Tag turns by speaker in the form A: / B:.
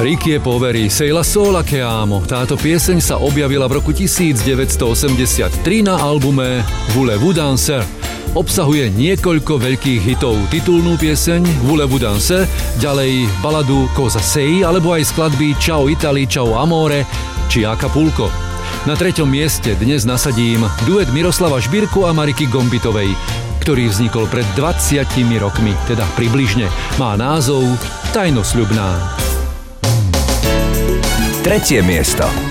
A: Rikie poveri, sei la sola che amo. Táto pieseň sa objavila v roku 1983 na albume Voulez-vous danser. Obsahuje niekoľko veľkých hitov, titulnú pieseň Voulez-vous danser, ďalej baladu Cosa sei, alebo aj skladby Ciao Italy, Ciao Amore či Acapulco. Na 3. mieste dnes nasadím duet Miroslava Žbírku a Mariky Gombitovej, ktorý vznikol pred 20 rokmi, teda približne. Má názov Tajnosľubná.
B: 3. miesto.